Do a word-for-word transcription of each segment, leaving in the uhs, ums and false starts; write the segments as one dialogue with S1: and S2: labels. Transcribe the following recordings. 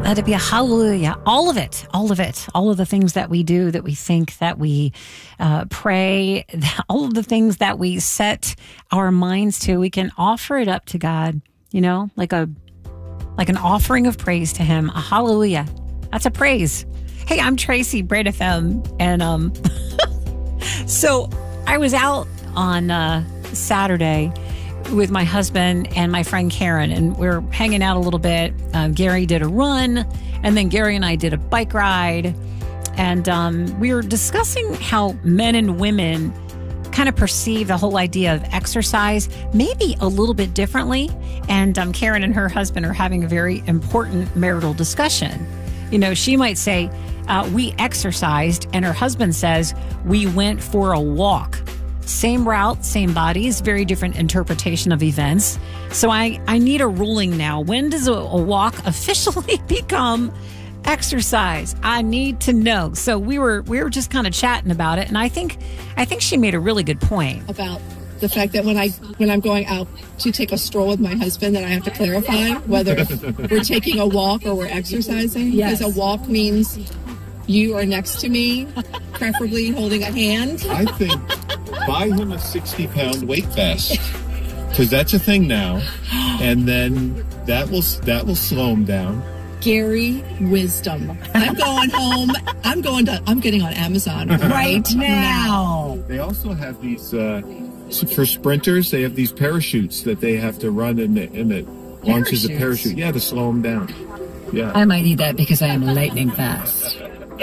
S1: Let it be a hallelujah. All of it, all of it, all of the things that we do, that we think, that we uh, pray, all of the things that we set our minds to, we can offer it up to God, you know, like a like an offering of praise to him. A hallelujah. That's a praise. Hey, I'm Tracy, Braid F M. And um, so I was out on uh, Saturday with my husband and my friend Karen, and we we're hanging out a little bit. Um, Gary did a run, and then Gary and I did a bike ride. And um, we were discussing how men and women kind of perceive the whole idea of exercise maybe a little bit differently. And um, Karen and her husband are having a very important marital discussion. You know, she might say, uh, we exercised, and her husband says, we went for a walk. Same route, same bodies, very different interpretation of events. So I, I need a ruling now. When does a, a walk officially become exercise? I need to know. So we were we were just kind of chatting about it, and I think I think she made a really good point
S2: about the fact that when I when I'm going out to take a stroll with my husband, that I have to clarify whether we're taking a walk or we're exercising.
S1: Yes.
S2: Because a walk means you are next to me, preferably holding a hand.
S3: I think buy him a sixty pound weight vest, because that's a thing now, and then that will that will slow him down.
S2: Gary wisdom. I'm going home. I'm going to. I'm getting on Amazon right now.
S3: They also have these uh, for sprinters. They have these parachutes that they have to run, and it, and it launches a parachute. Yeah, to slow them down. Yeah,
S1: I might need that because I am lightning fast.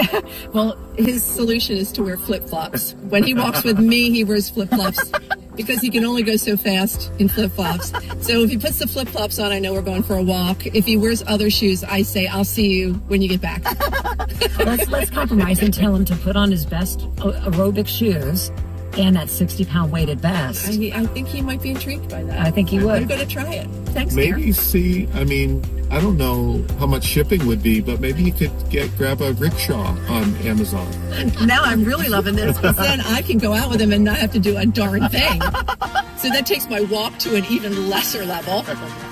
S2: Well, his solution is to wear flip-flops. When he walks with me, he wears flip-flops because he can only go so fast in flip-flops. So if he puts the flip-flops on, I know we're going for a walk. If he wears other shoes, I say, I'll see you when you get back.
S1: let's, let's compromise and tell him to put on his best aerobic shoes and that sixty pound weighted vest.
S2: I, I think he might be intrigued by that.
S1: I think he would.
S2: I'm going to try it. Thanks,
S3: maybe
S2: Karen.
S3: see, I mean, I don't know how much shipping would be, but maybe you could get grab a rickshaw on Amazon.
S2: Now I'm really loving this, because then I can go out with him and not have to do a darn thing. So that takes my walk to an even lesser level.